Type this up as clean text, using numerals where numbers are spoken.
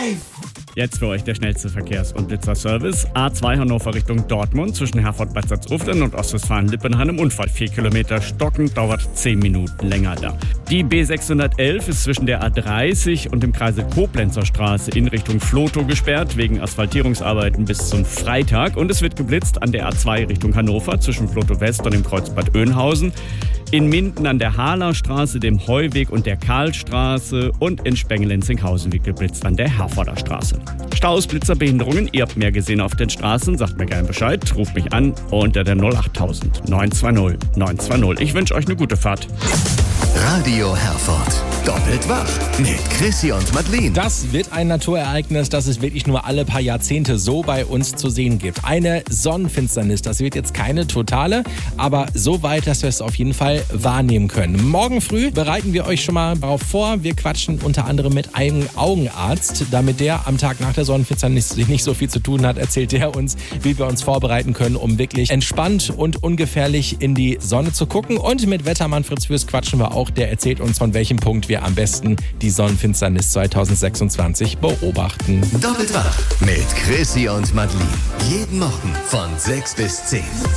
Jetzt für euch der schnellste Verkehrs- und Blitzerservice. A2 Hannover Richtung Dortmund zwischen Herford-Bad Salzuflen und Ostwestfalen-Lippinhain im Unfall. 4 Kilometer stocken, dauert 10 Minuten länger da. Die B611 ist zwischen der A30 und dem Kreisel Koblenzer Straße in Richtung Vlotho gesperrt, wegen Asphaltierungsarbeiten bis zum Freitag. Und es wird geblitzt an der A2 Richtung Hannover zwischen Vlotho West und dem Kreuzbad Oeynhausen. In Minden an der Haaler-Straße, dem Heuweg und der Karlstraße und in Spengel-Zinghausen wird geblitzt an der Herforder Straße. Staus, Blitzer, Behinderungen, ihr habt mehr gesehen auf den Straßen, sagt mir gerne Bescheid, ruft mich an unter der 08000 920 920. Ich wünsche euch eine gute Fahrt. Radio Herford. Doppelt wach mit Chrissy und Madeleine. Das wird ein Naturereignis, das es wirklich nur alle paar Jahrzehnte so bei uns zu sehen gibt. Eine Sonnenfinsternis. Das wird jetzt keine totale, aber so weit, dass wir es auf jeden Fall wahrnehmen können. Morgen früh bereiten wir euch schon mal darauf vor. Wir quatschen unter anderem mit einem Augenarzt. Damit der am Tag nach der Sonnenfinsternis nicht so viel zu tun hat, erzählt der uns, wie wir uns vorbereiten können, um wirklich entspannt und ungefährlich in die Sonne zu gucken. Und mit Wettermann Fritz Fürst quatschen wir auch. Der erzählt uns, von welchem Punkt wir am besten die Sonnenfinsternis 2026 beobachten. Doppelt wach mit Chrissy und Madeleine. Jeden Morgen von 6 bis 10.